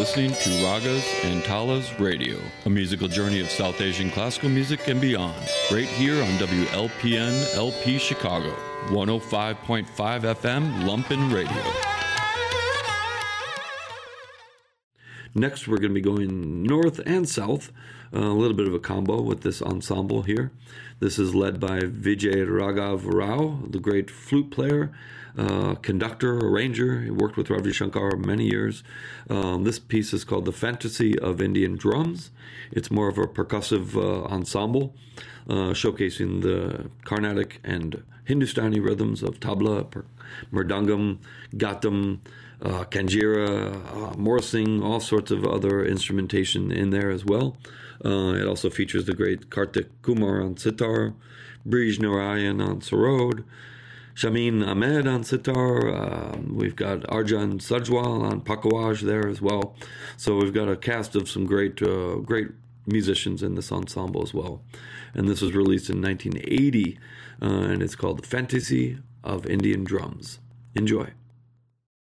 listening to Ragas and Talas Radio, a musical journey of South Asian classical music and beyond, right here on WLPN LP Chicago, 105.5 FM Lumpen Radio. Next, we're going to be going north and south, a little bit of a combo with this ensemble here. This is led by Vijay Raghav Rao, the great flute player, conductor, arranger. He worked with Ravi Shankar many years. This piece is called The Fantasy of Indian Drums. It's more of a percussive ensemble, showcasing the Carnatic and Hindustani rhythms of tabla, mridangam, ghatam, kanjira, morsing, all sorts of other instrumentation in there as well. It also features the great Kartik Kumar on sitar, Brij Narayan on sarod, Shamin Ahmed on sitar. We've got Arjan Sajwal on pakawaj there as well. So we've got a cast of some great musicians in this ensemble as well. And this was released in 1980, and it's called The Fantasy of Indian Drums. Enjoy.